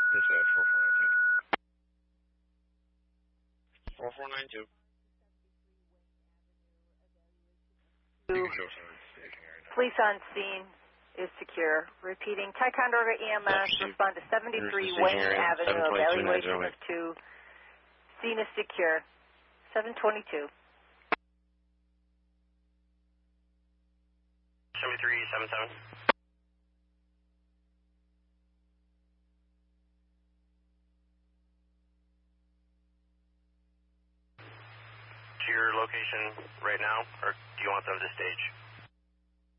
Yes, sir. 4492. 4492. You can show some of the staging right now. Police on scene is secure. Repeating, Ticonderoga EMS, respond to 73 Wayne Avenue, evaluation of 2. Scene is secure. 722. 7377. To your location right now, or do you want them to stage?